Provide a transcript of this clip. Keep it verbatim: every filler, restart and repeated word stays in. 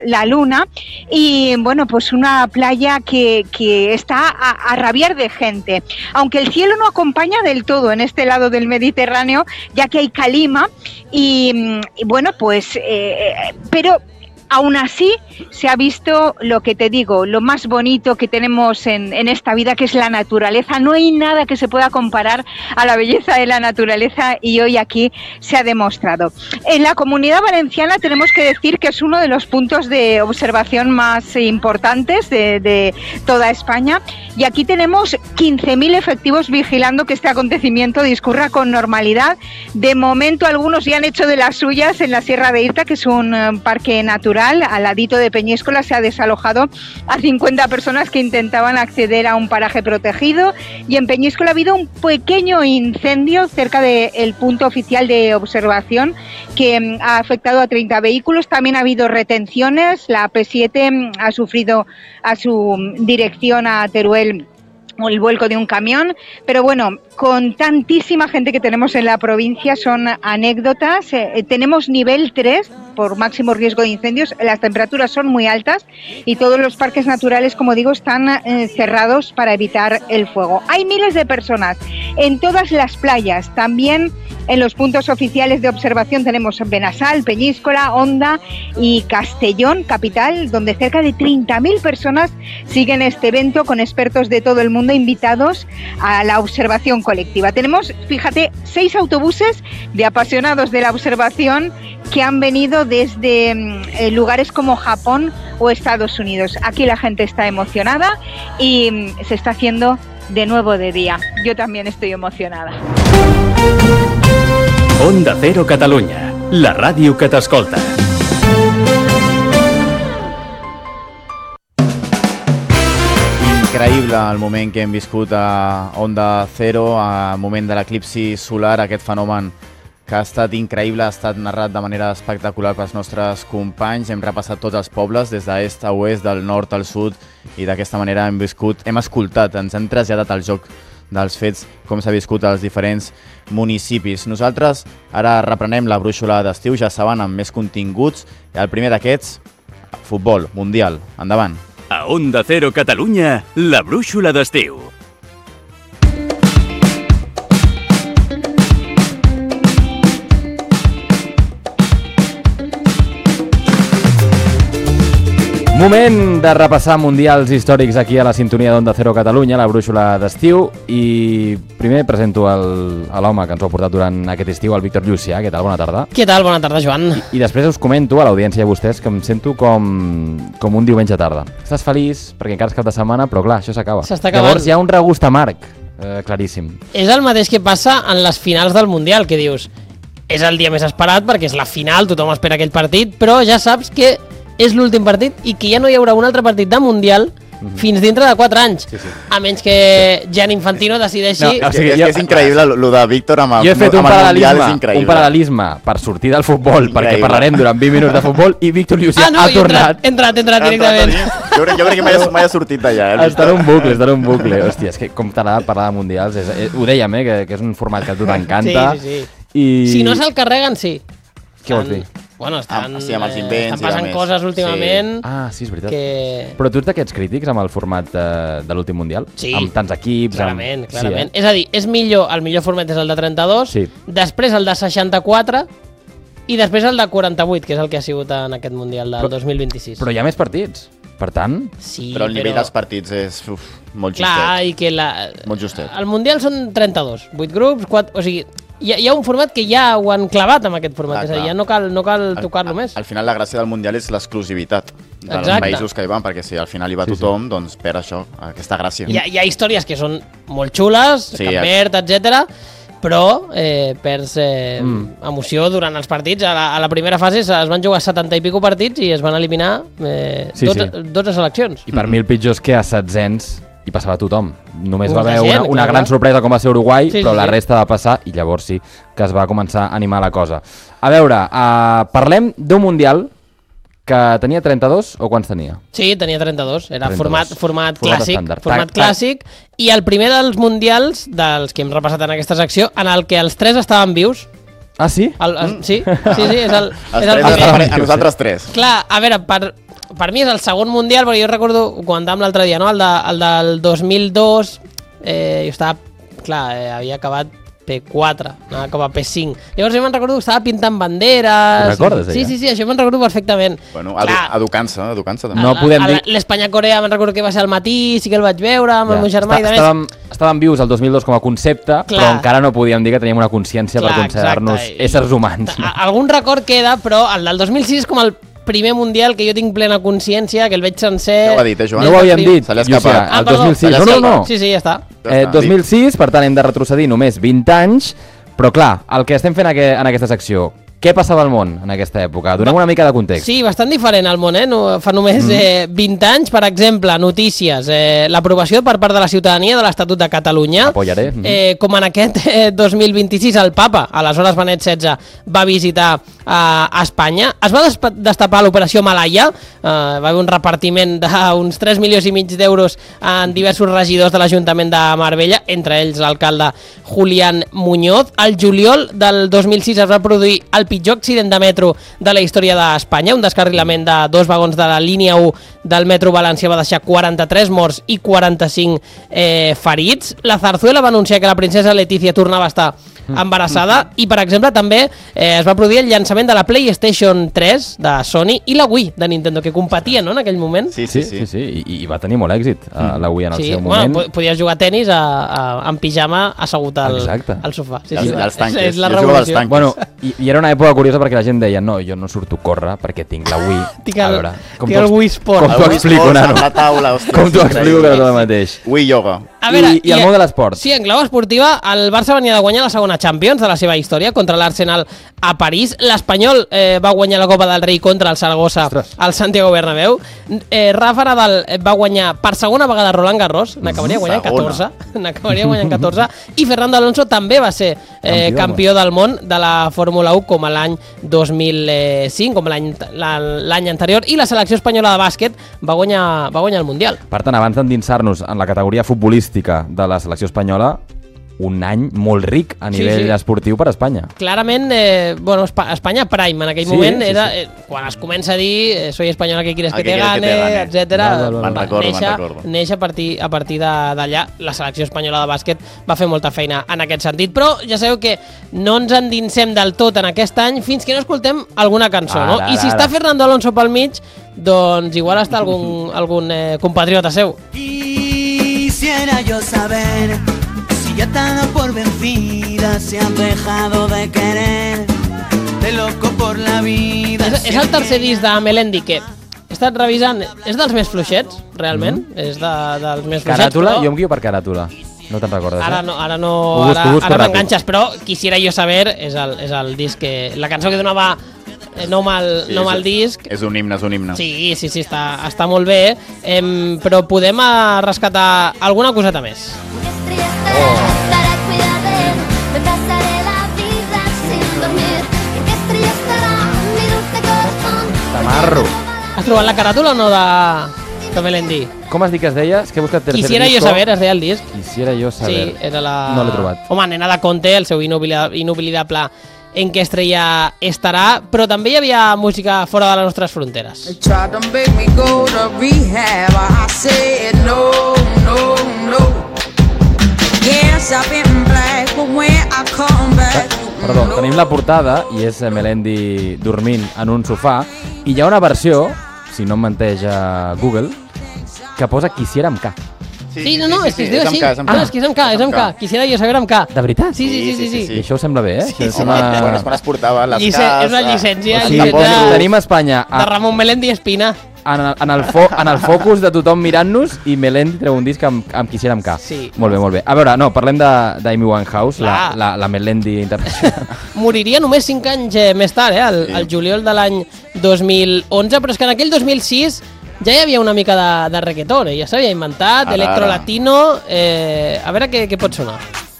la luna y bueno, pues una playa que, que está a, a rabiar de gente, aunque el cielo no acompaña del todo en este lado del Mediterráneo, ya que hay calima y, y bueno, pues eh, pero aún así se ha visto lo que te digo, lo más bonito que tenemos en, en esta vida, que es la naturaleza. No hay nada que se pueda comparar a la belleza de la naturaleza y hoy aquí se ha demostrado. En la Comunidad Valenciana tenemos que decir que es uno de los puntos de observación más importantes de, de toda España y aquí tenemos quince mil efectivos vigilando que este acontecimiento discurra con normalidad. De momento algunos ya han hecho de las suyas en la Sierra de Irta, que es un uh, parque natural. Al ladito de Peñíscola se ha desalojado a cincuenta personas que intentaban acceder a un paraje protegido y en Peñíscola ha habido un pequeño incendio cerca del punto oficial de observación que ha afectado a treinta vehículos. También ha habido retenciones, la P siete ha sufrido a su dirección a Teruel el vuelco de un camión, pero bueno, con tantísima gente que tenemos en la provincia son anécdotas. Eh, tenemos nivel tres por máximo riesgo de incendios, las temperaturas son muy altas y todos los parques naturales, como digo, están eh, cerrados para evitar el fuego. Hay miles de personas en todas las playas, también en los puntos oficiales de observación tenemos Benassal, Peñíscola, Onda y Castellón, capital, donde cerca de treinta mil personas siguen este evento con expertos de todo el mundo invitados a la observación colectiva. Tenemos, fíjate, seis autobuses de apasionados de la observación que han venido desde eh, lugares como Japón o Estados Unidos. Aquí la gente está emocionada y mm, se está haciendo de nuevo de día. Yo también estoy emocionada. Onda Cero Catalunya, la ràdio que t'escolta. Increïble el moment que hem viscut a Onda Cero, al moment de l'eclipsi solar, aquest fenomen que ha estat increïble, ha estat narrat de manera espectacular pels nostres companys. Hem repassat tots els pobles, des d'est a oest, del nord al sud, i d'aquesta manera hem viscut, hem escoltat, ens hem traslladat al joc dels fets, com s'ha viscut als diferents municipis. Nosaltres ara reprenem la brúixola d'estiu, ja saben, amb més continguts. El primer d'aquests, futbol, mundial. Endavant. A Onda Cero Catalunya, la brúixola d'estiu. Moment de repassar mundials històrics aquí a la sintonia d'Onda Cero Catalunya, la brúixola d'estiu, i primer presento el, a l'home que ens ho ha portat durant aquest estiu, el Víctor Llucià. Què tal? Bona tarda. Què tal? Bona tarda, Joan. I, i després us comento a l'audiència i a vostès que em sento com, com un diumenge tarda. Estàs feliç perquè encara és cap de setmana, però clar, això s'acaba. S'està acabant. Llavors hi ha un regust amarg, eh, claríssim. És el mateix que passa en les finals del Mundial, que dius, és el dia més esperat perquè és la final, tothom espera aquell partit, però ja saps que és l'últim partit i que ja no hi haurà un altre partit de Mundial mm-hmm. fins dintre de quatre anys. Sí, sí. A menys que Gianni Infantino decideixi... No, o sigui, és, és, és increïble el de Víctor amb el, jo he fet un amb el Mundial, és increïble. Un paral·lelisme per sortir del futbol, increïble. Perquè parlarem durant vint minuts de futbol i Víctor Llucià ah, no, ha tornat. Ha entrat, entrat directament. Jo crec, jo crec que mai ha, mai ha sortit d'allà. Eh, està en un bucle, està en un bucle. Hòstia, és que com t'agrada parlar de Mundials, és, és, ho dèiem, eh, que, que és un format que a tu t'encanta. Sí, sí, sí. I... Si no se'l carreguen, sí. Què vols dir? Bueno, estan, ah, sí, amb els invents, estan passant coses últimament... Sí. Ah, sí, és veritat. Que... Però tu ets d'aquests crítics amb el format de, de l'últim Mundial? Sí. Amb tants equips? Clarament, amb... clarament. Sí, eh? És a dir, és millor, el millor format és el de trenta-dos, sí. Després el de seixanta-quatre i després el de quaranta-vuit, que és el que ha sigut en aquest Mundial del però, dos mil vint-i-sis. Però hi ha més partits, per tant... Sí, però el nivell però... dels partits és uf, molt justet. Clar, i que la... Molt justet. El Mundial són trenta-dos, vuit grups, quatre... O sigui... Hi ha, hi ha un format que ja ho han clavat amb aquest format, clar, és a dir, ja no cal, no cal tocar-lo més. Al final la gràcia del Mundial és l'exclusivitat dels Exacte. països que hi van, perquè si al final hi va sí, tothom, sí. doncs per això, aquesta gràcia. Hi ha, hi ha històries que són molt xules, sí, Cap Verd, etcètera, però eh, perds eh, mm. emoció durant els partits. A la, a la primera fase es van jugar setanta i pico partits i es van eliminar eh, sí, dotze, sí. dotze seleccions. I per mm. mi el pitjor és que a setzents hi passava tothom. Només va haver gent, una, una clar, gran sorpresa com va ser Uruguai, sí, però sí, la resta va passar i llavors sí que es va començar a animar la cosa. A veure, uh, parlem d'un Mundial que tenia trenta-dos o quants tenia? Sí, tenia trenta-dos. Era trenta-dos. format, format, format clàssic, estàndard. format ta, ta. clàssic i el primer dels Mundials, dels que hem repassat en aquesta secció, en el que els tres estaven vius. Ah, sí? El, el, sí, sí, sí, és el, els és el tres primer. A nosaltres tres. Clar, a veure, per... per mi és el segon mundial, perquè jo recordo, ho comentàvem l'altre dia, no? el, de, el del dos mil dos, eh, jo estava, clar, eh, havia acabat P quatre, anava com a P cinc. Llavors jo me'n recordo que estava pintant banderes... Ho recordes, ella? Sí, sí, sí, això me'n recordo perfectament. Bueno, edu educant-se, educant-se també. No podem dir... L'Espanya-Corea me'n recordo que va ser al matí, sí que el vaig veure amb Ja, el meu germà està, i de més. estàvem, estàvem vius el dos mil dos com a concepte, Clar. però encara no podíem dir que teníem una consciència Clar, per considerar-nos exacte. éssers humans. No? A- Algun record queda, però el del dos mil sis és com el primer mundial que jo tinc plena consciència, que el veig sencer... Ja ho ha dit, eh, Joan? No ho havíem dit, Se li ha Llucia, escapat. Ah, el dos mil sis. perdó. No, no, no. Sí, sí, ja està. Ja Eh, està, dos mil sis, per tant, hem de retrocedir només vint anys, però clar, el que estem fent aqu en aquesta secció, què passava al món en aquesta època? Donem una mica de context. Sí, bastant diferent al món, eh? No, fa només mm. eh, vint anys, per exemple, notícies. Eh, L'aprovació per part de la ciutadania de l'Estatut de Catalunya. Apoyaré. Mm. Eh, com en aquest eh, dos mil vint-i-sis, el papa, aleshores Benet setze, va visitar eh, a Espanya. Es va destapar l'operació Malaya. Eh, va haver un repartiment d'uns tres milions i mig d'euros en diversos regidors de l'Ajuntament de Marbella, entre ells l'alcalde Julián Muñoz. Al juliol del dos mil sis es va produir el pitjor accident de metro de la història d'Espanya. Un descarrilament de dos vagons de la línia u del metro València va deixar quaranta-tres morts i quaranta-cinc eh, ferits. La Zarzuela va anunciar que la princesa Letícia tornava a estar embarassada i, per exemple, també eh, es va produir el llançament de la PlayStation tres de Sony i la Wii de Nintendo, que competien, no?, en aquell moment. Sí, Sí, sí, sí, sí. sí, I, i va tenir molt èxit a la Wii en el Sí, seu bueno, moment. po- podies jugar a tenis a, a, en pijama assegut al, Exacte. al sofà. Sí, I sí, als tanques. És, és la Jo jugava als revolució. tanques. Bueno, i, i era una època curiosa perquè la gent deia no, jo no surto a córrer perquè tinc la Wii. Tinc el- a veure, com tinc el t'ho- Wii Sport. Com t'ho Avui explico, esports nano? amb la taula, ostres, Com t'ho explico que no és increïble. el mateix? Wii Yoga. A veure, I, I el món de l'esport. Sí, en clau esportiva, el Barça venia de guanyar la segona Champions de la seva història contra l'Arsenal a París. L'Espanyol eh, va guanyar la Copa del Rei contra el Saragossa Ostres. al Santiago Bernabéu. Eh, Rafa Nadal eh, va guanyar per segona vegada Roland Garros, n'acabaria guanyant Segona. catorze, n'acabaria guanyant catorze, i Fernando Alonso també va ser eh, Campió, campió del món de la Fórmula u com a l'any dos mil cinc, com l'any la- l'any anterior, i la selecció espanyola de bàsquet va guanyar, va guanyar el Mundial. Per tant, abans d'endinsar-nos en la categoria futbolística de la selecció espanyola, un any molt ric a Sí, nivell sí. esportiu per a Espanya. Clarament, eh, bueno, Espa- Espanya Prime en aquell Sí, moment sí, era, sí. eh, quan es comença a dir eh, soy espanyola que quieres Ah, que que te quieres que te gane, gane. etcètera. Val, val, val. Me'n Va recordo, me'n néixer, recordo. néixer a partir, a partir de- d'allà. La selecció espanyola de bàsquet va fer molta feina en aquest sentit, però ja sabeu que no ens endinsem del tot en aquest any fins que no escoltem alguna cançó, no? Ara, I si ara, està ara. Fernando Alonso pel mig, doncs igual està algun, algun eh, compatriota seu. Quisiera yo saber si ya tan por vencida se han dejado de querer, de loco por la vida. És, és el tercer disc de Melendi que he estat revisant, és dels més fluixets, realment, mm. és de, dels més fluixets, Caràtula? però Jo em guio per caràtula. No te'n recordes, ara eh? no, ara no, Ho busco, ara, ho busco ara ràpid. m'enganxes, però Quisiera yo saber és el, és el disc que, la cançó que donava eh, nom al, Sí, nom és- al disc. És un himne, és un himne. Sí, sí, sí, està, està molt bé, em, però podem eh, rescatar alguna coseta més. Para cuidar de él, me pasaré la vida sin dormir. ¿En qué estrella estará mi dulce corazón? Tamarro. Has trobat la caràtula o no de, de Melendi? Com has dit que es deia? És que he buscat tercer Quisiera yo disco. saber, es deia el disc. Quisiera yo saber. Sí, era la... No l'he trobat. Home, nena de Conte, el seu inoblida- inoblidable En què estrella estarà, però també hi havia música fora de les nostres fronteres. They tried to make me go to rehab. I said no, no, no. Yes, I've been black, but when I come back, Perdó, no. tenim la portada i és eh, Melendi dormint en un sofà i hi ha una versió, si no em menteix a Google, que posa Quisiera amb K. Sí, no, no, és que es diu és així. amb K, és amb No, K. és que és amb K, és amb K. Quisiera jo saber amb K. De veritat? Sí, sí, sí, sí. sí. I això us sembla bé, eh? Sí, Això sí, sembla- bueno, és quan es portava les Llice- cas... és una llicència, O sigui, llicenciada. tenim a Espanya De a, Ramon Melendi Espina. en, el- en, el fo, en el focus de tothom mirant-nos i Melendi treu un disc amb, amb Quisiera amb K. Sí. Molt bé, molt bé. A veure, no, parlem d'Amy Winehouse, la, Clar. la, la Melendi internacional. Moriria només cinc anys eh, més tard, eh, el, el juliol de l'any dos mil onze, però és que en aquell dos mil sis ja hi havia una mica de, de reggaeton, eh? Ja s'havia inventat, Ara, electro ara. latino, eh, a veure què, què pot sonar.